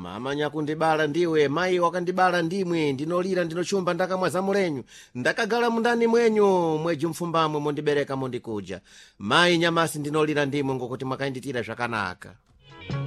mama nyakundibala ndiwe mayi wakandibala ndimwe ndinolira ndinochumba ndakamwa za mulenyu ndakagala mundani mwenyu mweju mfumbamwe mondibereka mondikuja mayi nyamasi ndinolira ndimwe ngokuti mwakayinditira zvakanaka.